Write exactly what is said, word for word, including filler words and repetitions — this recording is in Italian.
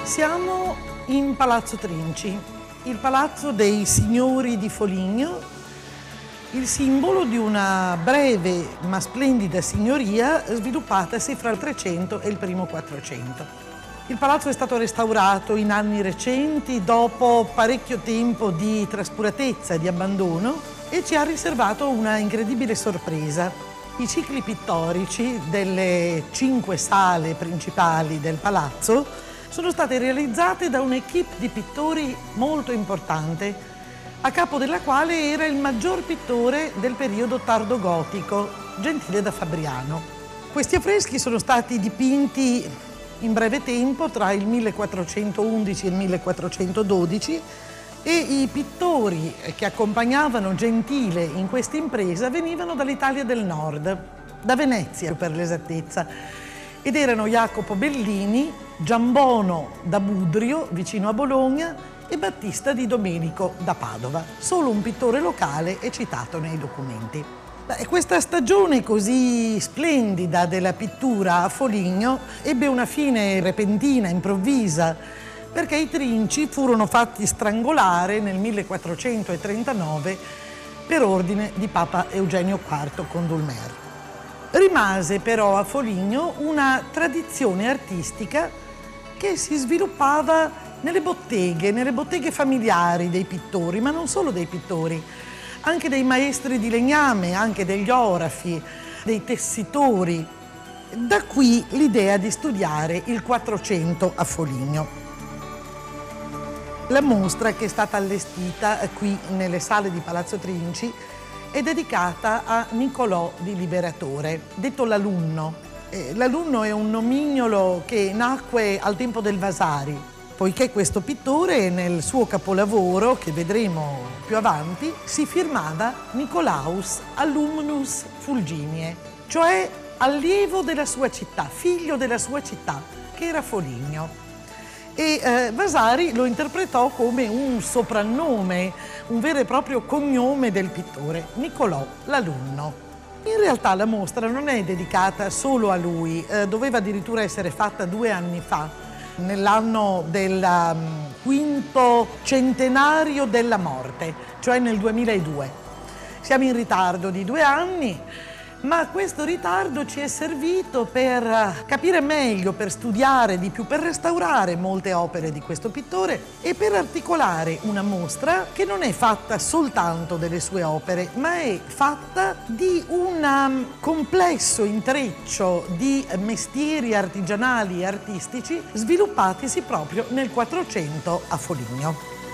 Siamo in Palazzo Trinci, il palazzo dei signori di Foligno, il simbolo di una breve ma splendida signoria sviluppatasi fra il trecento e il primo quattrocento. Il palazzo è stato restaurato in anni recenti dopo parecchio tempo di trascuratezza e di abbandono e ci ha riservato una incredibile sorpresa. I cicli pittorici delle cinque sale principali del palazzo sono state realizzate da un'equipe di pittori molto importante, a capo della quale era il maggior pittore del periodo tardogotico, Gentile da Fabriano. Questi affreschi sono stati dipinti in breve tempo, tra il millequattrocentoundici e il millequattrocentododici, e i pittori che accompagnavano Gentile in questa impresa venivano dall'Italia del Nord, da Venezia per l'esattezza, ed erano Jacopo Bellini, Giambono da Budrio, vicino a Bologna, e Battista di Domenico da Padova. Solo un pittore locale è citato nei documenti. Beh, questa stagione così splendida della pittura a Foligno ebbe una fine repentina, improvvisa, perché i Trinci furono fatti strangolare nel millequattrocentotrentanove per ordine di Papa Eugenio quarto Condulmer. Rimase però a Foligno una tradizione artistica che si sviluppava nelle botteghe, nelle botteghe familiari dei pittori, ma non solo dei pittori, anche dei maestri di legname, anche degli orafi, dei tessitori. Da qui l'idea di studiare il Quattrocento a Foligno. La mostra, che è stata allestita qui nelle sale di Palazzo Trinci, è dedicata a Niccolò di Liberatore, detto l'Alunno. Eh, L'Alunno è un nomignolo che nacque al tempo del Vasari, poiché questo pittore nel suo capolavoro, che vedremo più avanti, si firmava Nicolaus Alumnus Fulginie, cioè allievo della sua città, figlio della sua città, che era Foligno. E eh, Vasari lo interpretò come un soprannome, un vero e proprio cognome del pittore, Niccolò l'Alunno. In realtà la mostra non è dedicata solo a lui, eh, doveva addirittura essere fatta due anni fa, nell'anno del um, quinto centenario della morte, cioè nel duemiladue. Siamo in ritardo di due anni, ma questo ritardo ci è servito per capire meglio, per studiare di più, per restaurare molte opere di questo pittore e per articolare una mostra che non è fatta soltanto delle sue opere, ma è fatta di un complesso intreccio di mestieri artigianali e artistici sviluppatisi proprio nel Quattrocento a Foligno.